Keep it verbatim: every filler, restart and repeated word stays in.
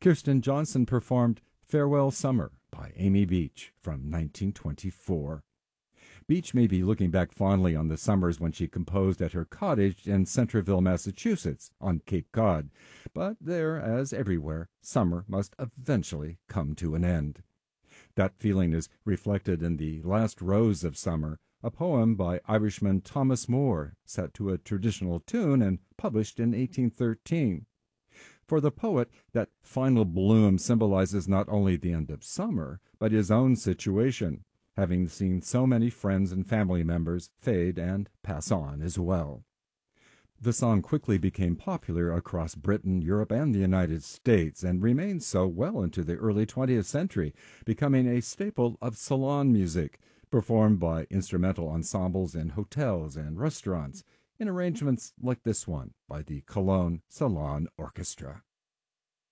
Kirsten Johnson performed Farewell Summer by Amy Beach from nineteen twenty-four. Beach may be looking back fondly on the summers when she composed at her cottage in Centreville, Massachusetts, on Cape Cod, but there, as everywhere, summer must eventually come to an end. That feeling is reflected in The Last Rose of Summer, a poem by Irishman Thomas Moore, set to a traditional tune and published in eighteen thirteen. For the poet, that final bloom symbolizes not only the end of summer, but his own situation, having seen so many friends and family members fade and pass on as well. The song quickly became popular across Britain, Europe, and the United States, and remained so well into the early twentieth century, becoming a staple of salon music, performed by instrumental ensembles in hotels and restaurants, in arrangements like this one by the Cologne Salon Orchestra.